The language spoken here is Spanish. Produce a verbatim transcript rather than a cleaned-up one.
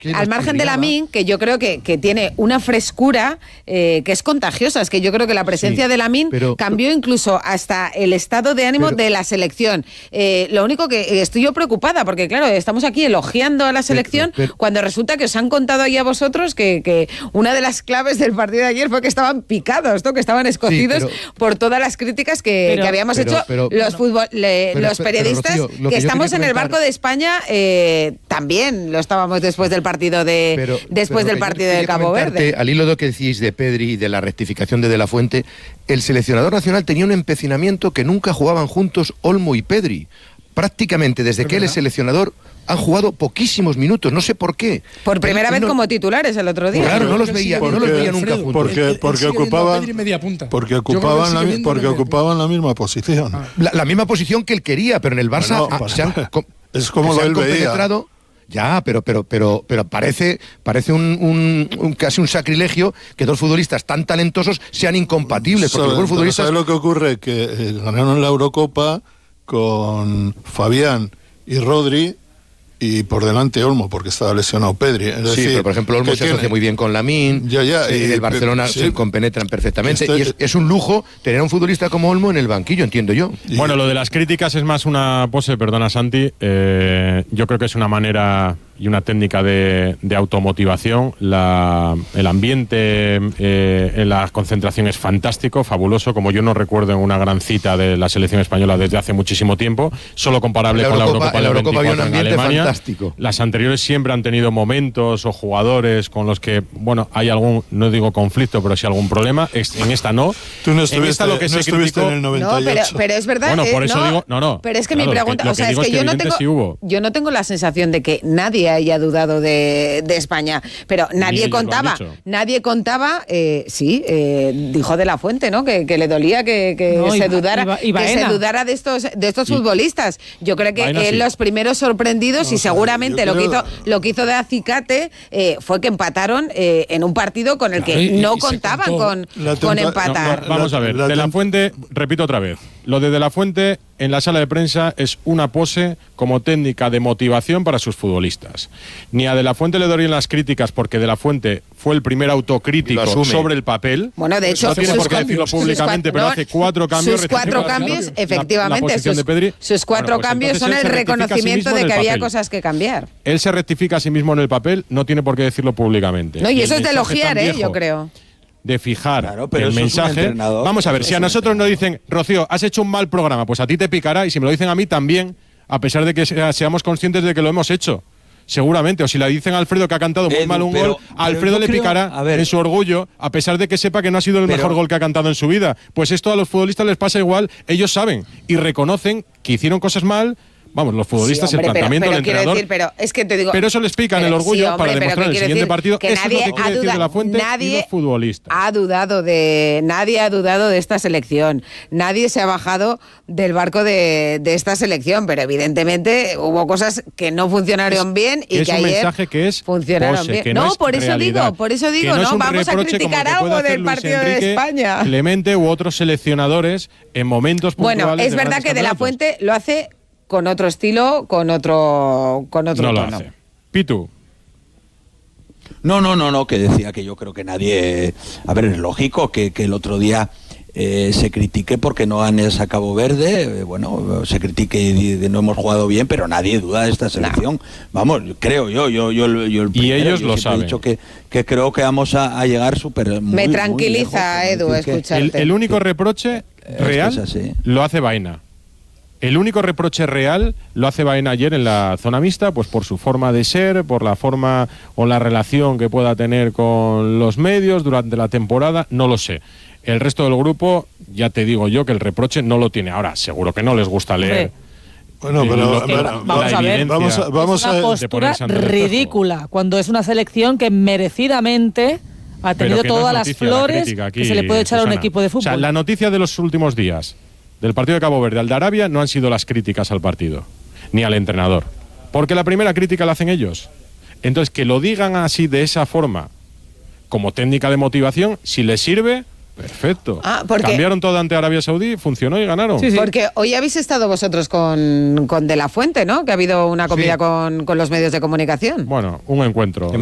al margen de Lamine, que yo creo que, que tiene una frescura eh, que es contagiosa. Es que yo creo que la presencia sí, de Lamine pero, cambió incluso hasta el estado de ánimo pero, de la selección. Eh, lo único que estoy yo preocupada, porque claro, estamos aquí elogiando a la selección pero, pero, cuando resulta que os han contado ahí a vosotros que, que una de las claves del partido de ayer fue que estaban picados, ¿no? Que estaban escocidos sí, pero, por todas las críticas que, pero, que habíamos pero, hecho pero, los, fútbol, le, pero, los periodistas pero, Rocío, que, que estamos en el barco de España, eh, también lo estábamos después del partido de pero, después pero del partido de Cabo Verde. Al hilo de lo que decís de Pedri y de la rectificación de De La Fuente, el seleccionador nacional tenía un empecinamiento que nunca jugaban juntos Olmo y Pedri. Prácticamente desde ¿Es que verdad? Él es seleccionador han jugado poquísimos minutos, no sé por qué. Por primera él, vez no, como titulares el otro día. Claro, no los veía, porque, no los veía nunca juntos. Porque, porque, porque ocupaban, porque ocupaban, la, porque ocupaban la misma posición. Ah. La, la misma posición que él quería, pero en el Barça bueno, ah, se han, es como lo él veía. Ya, pero pero pero pero parece parece un, un, un casi un sacrilegio que dos futbolistas tan talentosos sean incompatibles. Porque ¿Sabe, los futbolistas... ¿sabe lo que ocurre? Que eh, ganaron la Eurocopa con Fabián y Rodri y por delante Olmo, porque estaba lesionado Pedri. Es sí, decir, pero por ejemplo Olmo se tiene? asocia muy bien con Lamine, ya, ya, sí, y, el Barcelona sí, se compenetran perfectamente, este, y es, es un lujo tener a un futbolista como Olmo en el banquillo, entiendo yo. Y, bueno, lo de las críticas es más una pose, perdona Santi, eh, yo creo que es una manera y una técnica de, de automotivación. La, el ambiente eh, en la concentración es fantástico, fabuloso, como yo no recuerdo en una gran cita de la selección española desde hace muchísimo tiempo, solo comparable la con Eurocopa, la Eurocopa, la Eurocopa había un ambiente en Alemania. Fantástico. Las anteriores siempre han tenido momentos o jugadores con los que, bueno, hay algún, no digo conflicto, pero sí algún problema. En esta no. Tú no estuviste, en esta lo que no se estuviste criticó, en el noventa y ocho. No, pero, pero es verdad. Bueno, por eh, eso no, digo, no, no. Pero es que claro, mi pregunta, que, o sea, que es que, es que yo no tengo, sí hubo. yo no tengo la sensación de que nadie haya dudado de, de España, pero nadie contaba, nadie contaba, eh, sí, eh, dijo De La Fuente, ¿no? Que, que le dolía que, que no, se dudara, y, y que se dudara de estos, de estos y, futbolistas. Yo creo que él sí. Los primeros sorprendidos no, y seguramente lo que hizo, lo que hizo de acicate eh, fue que empataron eh, en un partido con el que claro, y, no y contaban con, con empatar. No, no, vamos a ver, De La Fuente, repito otra vez, lo de De La Fuente en la sala de prensa es una pose como técnica de motivación para sus futbolistas. Ni a De La Fuente le doy las críticas porque De La Fuente fue el primer autocrítico sobre el papel. Bueno, de hecho, no tiene por qué decirlo públicamente, pero no, hace cuatro cambios. Sus cuatro cambios, la, efectivamente, la, la sus, de sus cuatro bueno, pues cambios son el reconocimiento sí de que había cosas que cambiar. Él se rectifica a sí mismo en el papel, no tiene por qué decirlo públicamente. No, y, y eso es de elogiar, eh, yo creo. De fijar claro, el mensaje. Es Vamos a ver, si a nosotros nos dicen, Rocío, has hecho un mal programa, pues a ti te picará, y si me lo dicen a mí también, a pesar de que sea, seamos conscientes de que lo hemos hecho. Seguramente, o si le dicen a Alfredo que ha cantado muy Edu, mal un pero, gol, a Alfredo le creo, picará en su orgullo, a pesar de que sepa que no ha sido el pero, mejor gol que ha cantado en su vida. Pues esto a los futbolistas les pasa igual, ellos saben y reconocen que hicieron cosas mal. Vamos, los futbolistas, sí, hombre, el planteamiento pero, pero del entrenador. Decir, pero, es que te digo, pero eso les pica en el orgullo sí, hombre, para demostrar en el siguiente partido. Que eso nadie es lo que quiere duda, decir De La Fuente nadie y los futbolistas. Ha dudado de, nadie ha dudado de esta selección. Nadie se ha bajado del barco de, de esta selección, pero evidentemente hubo cosas que no funcionaron es, bien y es que un ayer mensaje que es funcionaron pose, bien. Que no, no es por eso realidad, digo, por eso digo, no, no vamos a criticar algo del partido Enrique, de España. Clemente u otros seleccionadores en momentos puntuales. Bueno, es verdad que De La Fuente lo hace con otro estilo, con otro con otro no tono. Lo hace. Pitu. No, no, no, no, que decía que yo creo que nadie... A ver, es lógico que, que el otro día eh, se critique porque no ganes a Cabo Verde, eh, bueno, se critique y de no hemos jugado bien, pero nadie duda de esta selección. No. Vamos, creo yo, yo, yo, yo el primero, y ellos yo lo saben. He dicho que, que creo que vamos a, a llegar súper... Me tranquiliza, muy lejos, Edu, escucharte. El, el único reproche real es es lo hace Baena. El único reproche real lo hace Baena ayer en la zona mixta, pues por su forma de ser, por la forma o la relación que pueda tener con los medios durante la temporada, no lo sé. El resto del grupo, ya te digo yo que el reproche no lo tiene. Ahora, seguro que no les gusta leer. Bueno, pero, lo, pero la, vamos, la a ver, vamos a ver, vamos a ver. Es una postura ridícula, cuando es una selección que merecidamente ha tenido todas no las flores aquí, que se le puede echar Susana. A un equipo de fútbol. O sea, la noticia de los últimos días del partido de Cabo Verde al de Arabia no han sido las críticas al partido, ni al entrenador, porque la primera crítica la hacen ellos. Entonces, que lo digan así, de esa forma, como técnica de motivación, si les sirve, Perfecto. Ah, porque, cambiaron todo ante Arabia Saudí, funcionó y ganaron. Sí, sí. Porque hoy habéis estado vosotros con, con De la Fuente, ¿no? Que ha habido una comida sí. con, con los medios de comunicación. Bueno, un encuentro.